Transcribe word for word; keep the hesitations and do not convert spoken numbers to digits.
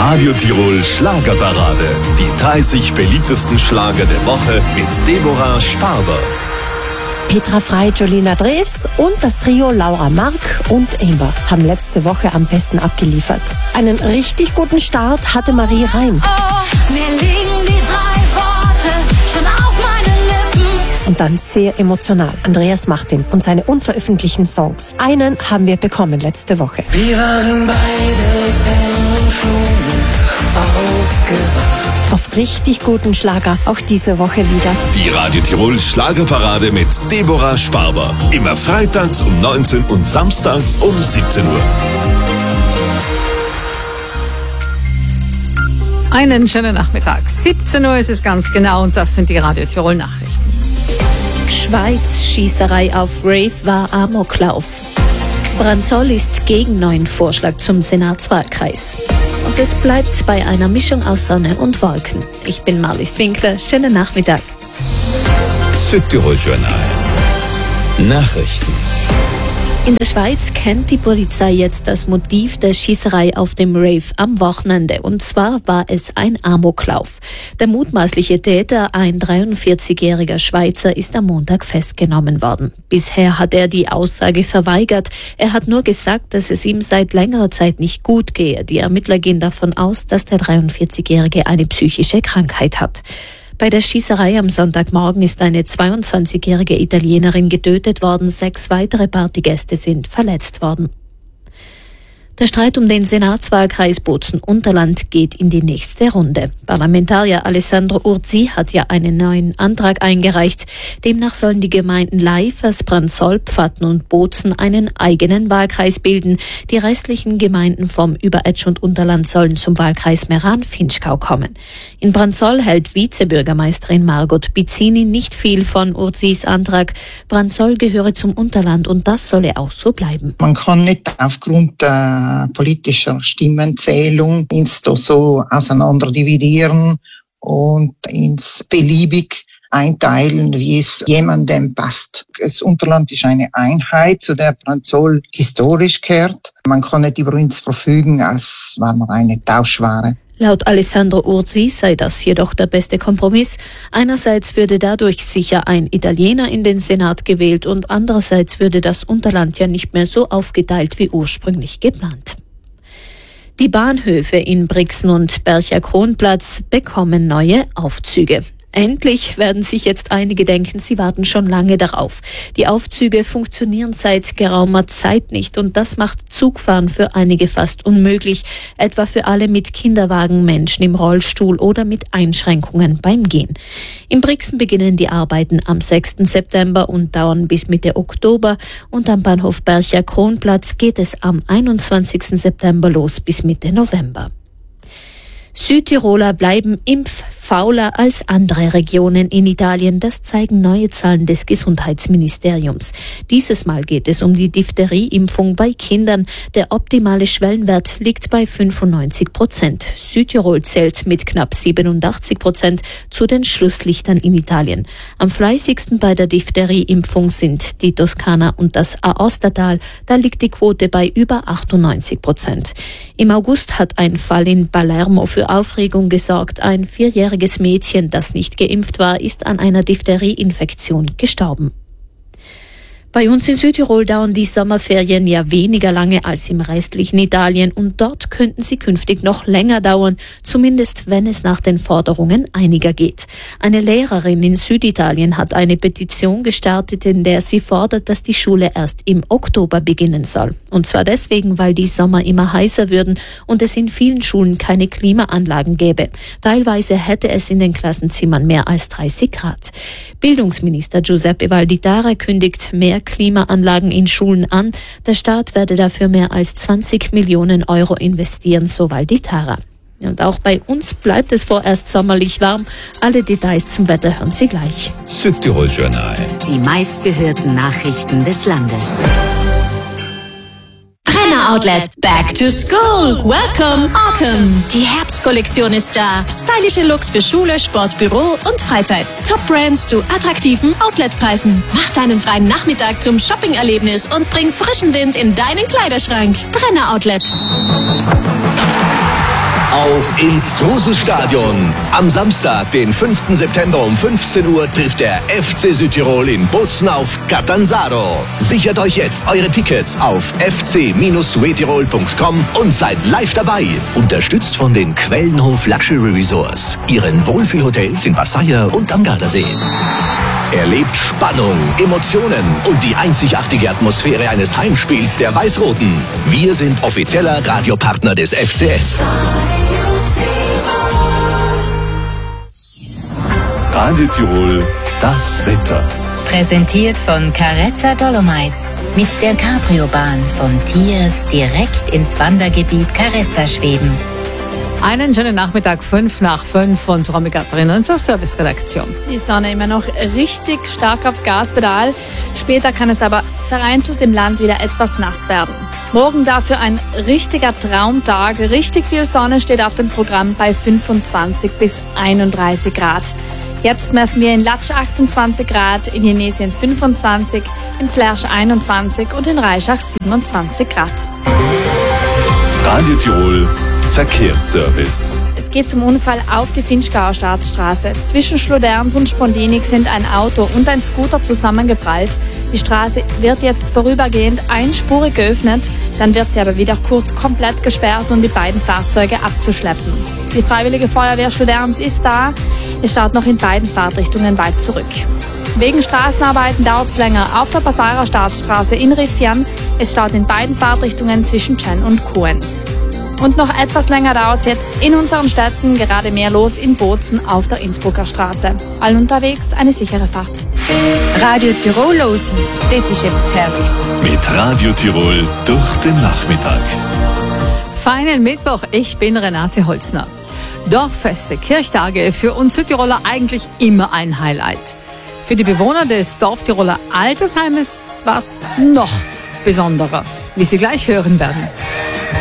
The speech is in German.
Radio Tirol Schlagerparade. Die dreißig beliebtesten Schlager der Woche mit Deborah Sparber. Petra Frey, Jolina Drews und das Trio Laura Mark und Amber haben letzte Woche am besten abgeliefert. Einen richtig guten Start hatte Marie Reim. Oh, mir liegen die drei Worte schon auf meinen Lippen. Und dann sehr emotional Andreas Martin und seine unveröffentlichten Songs. Einen haben wir bekommen letzte Woche. Wir waren beide eng umschlungen, aufgewacht. Auf richtig guten Schlager auch diese Woche wieder. Die Radio Tirol Schlagerparade mit Deborah Sparber. Immer freitags um neunzehn und samstags um siebzehn Uhr. Einen schönen Nachmittag. siebzehn Uhr ist es ganz genau und das sind die Radio Tirol Nachrichten. Schweiz, Schießerei auf Rave war Amoklauf. Brandsol ist gegen neuen Vorschlag zum Senatswahlkreis. Und es bleibt bei einer Mischung aus Sonne und Wolken. Ich bin Marlies Winkler. Schönen Nachmittag. Südtirol Journal. Nachrichten. In der Schweiz kennt die Polizei jetzt das Motiv der Schießerei auf dem Rave am Wochenende. Und zwar war es ein Amoklauf. Der mutmaßliche Täter, ein dreiundvierzigjähriger Schweizer, ist am Montag festgenommen worden. Bisher hat er die Aussage verweigert. Er hat nur gesagt, dass es ihm seit längerer Zeit nicht gut gehe. Die Ermittler gehen davon aus, dass der dreiundvierzigjährige eine psychische Krankheit hat. Bei der Schießerei am Sonntagmorgen ist eine zweiundzwanzigjährige Italienerin getötet worden, sechs weitere Partygäste sind verletzt worden. Der Streit um den Senatswahlkreis Bozen-Unterland geht in die nächste Runde. Parlamentarier Alessandro Urzi hat ja einen neuen Antrag eingereicht. Demnach sollen die Gemeinden Leifers, Brandsol, Pfatten und Bozen einen eigenen Wahlkreis bilden. Die restlichen Gemeinden vom Überetsch und Unterland sollen zum Wahlkreis Meran-Finchgau kommen. In Brandsol hält Vizebürgermeisterin Margot Bizzini nicht viel von Urzis Antrag. Brandsol gehöre zum Unterland und das solle auch so bleiben. Man kann nicht aufgrund der politischer Stimmenzählung ins so auseinander dividieren und ins beliebig einteilen, wie es jemandem passt. Das Unterland ist eine Einheit, zu der Brandsol historisch gehört. Man kann nicht über uns verfügen, als wäre man eine Tauschware. Laut Alessandro Urzi sei das jedoch der beste Kompromiss. Einerseits würde dadurch sicher ein Italiener in den Senat gewählt und andererseits würde das Unterland ja nicht mehr so aufgeteilt wie ursprünglich geplant. Die Bahnhöfe in Brixen und Bercher-Kronplatz bekommen neue Aufzüge. Endlich werden sich jetzt einige denken, sie warten schon lange darauf. Die Aufzüge funktionieren seit geraumer Zeit nicht und das macht Zugfahren für einige fast unmöglich, etwa für alle mit Kinderwagen, Menschen im Rollstuhl oder mit Einschränkungen beim Gehen. In Brixen beginnen die Arbeiten am sechsten September und dauern bis Mitte Oktober und am Bahnhof Bercher-Kronplatz geht es am einundzwanzigsten September los bis Mitte November. Südtiroler bleiben impffauler als andere Regionen in Italien. Das zeigen neue Zahlen des Gesundheitsministeriums. Dieses Mal geht es um die Diphtherieimpfung bei Kindern. Der optimale Schwellenwert liegt bei fünfundneunzig Prozent. Südtirol zählt mit knapp siebenundachtzig Prozent zu den Schlusslichtern in Italien. Am fleißigsten bei der Diphtherieimpfung sind die Toskana und das Aostatal. Da liegt die Quote bei über achtundneunzig Prozent. Im August hat ein Fall in Palermo für Aufregung gesorgt. Ein vierjähriges Mädchen, das nicht geimpft war, ist an einer Diphtherieinfektion gestorben. Bei uns in Südtirol dauern die Sommerferien ja weniger lange als im restlichen Italien und dort könnten sie künftig noch länger dauern, zumindest wenn es nach den Forderungen einiger geht. Eine Lehrerin in Süditalien hat eine Petition gestartet, in der sie fordert, dass die Schule erst im Oktober beginnen soll. Und zwar deswegen, weil die Sommer immer heißer würden und es in vielen Schulen keine Klimaanlagen gäbe. Teilweise hätte es in den Klassenzimmern mehr als dreißig Grad. Bildungsminister Giuseppe Valditara kündigt mehr Klimaanlagen in Schulen an. Der Staat werde dafür mehr als zwanzig Millionen Euro investieren, so Valditara. Und auch bei uns bleibt es vorerst sommerlich warm. Alle Details zum Wetter hören Sie gleich. Südtirol Journal. Die meistgehörten Nachrichten des Landes. Brenner Outlet. Back to School. Welcome Autumn. Die Herbstkollektion ist da. Stylische Looks für Schule, Sport, Büro und Freizeit. Top-Brands zu attraktiven Outletpreisen. Mach deinen freien Nachmittag zum Shopping-Erlebnis und bring frischen Wind in deinen Kleiderschrank. Brenner Outlet. Auf auf ins Truselstadion. Am Samstag, den fünften September um fünfzehn Uhr trifft der F C Südtirol in Bozen auf Catanzaro. Sichert euch jetzt eure Tickets auf f c Südtirol punkt com und seid live dabei. Unterstützt von den Quellenhof Luxury Resorts, ihren Wohlfühlhotels in Passaia und am Gardasee. Erlebt Spannung, Emotionen und die einzigartige Atmosphäre eines Heimspiels der Weiß-Roten. Wir sind offizieller Radiopartner des F C S. Radio Tirol, das Wetter. Präsentiert von Carezza Dolomites. Mit der Cabrio-Bahn von Tiers direkt ins Wandergebiet Carezza schweben. Einen schönen Nachmittag, fünf nach fünf von Romy Katharin, unserer Serviceredaktion. Die Sonne immer noch richtig stark aufs Gaspedal. Später kann es aber vereinzelt im Land wieder etwas nass werden. Morgen dafür ein richtiger Traumtag. Richtig viel Sonne steht auf dem Programm bei fünfundzwanzig bis einunddreißig Grad. Jetzt messen wir in Latsch achtundzwanzig Grad, in Jenesien fünfundzwanzig, in Flersch einundzwanzig und in Reischach siebenundzwanzig Grad. Radio Tirol Verkehrsservice. Es geht zum Unfall auf die Finchgauer Staatsstraße. Zwischen Schloderns und Spondinik sind ein Auto und ein Scooter zusammengeprallt. Die Straße wird jetzt vorübergehend einspurig geöffnet, dann wird sie aber wieder kurz komplett gesperrt, um die beiden Fahrzeuge abzuschleppen. Die Freiwillige Feuerwehr Schloderns ist da. Es staut noch in beiden Fahrtrichtungen weit zurück. Wegen Straßenarbeiten dauert es länger auf der Passarer Staatsstraße in Riffian. Es staut in beiden Fahrtrichtungen zwischen Chen und Coens. Und noch etwas länger dauert es jetzt in unseren Städten, gerade mehr los in Bozen auf der Innsbrucker Straße. Allen unterwegs eine sichere Fahrt. Radio Tirol losen, das ist etwas Herrliches. Mit Radio Tirol durch den Nachmittag. Feinen Mittwoch, ich bin Renate Holzner. Dorffeste, Kirchtage, für uns Südtiroler eigentlich immer ein Highlight. Für die Bewohner des Dorftiroler Altersheimes war es noch besonderer, wie Sie gleich hören werden.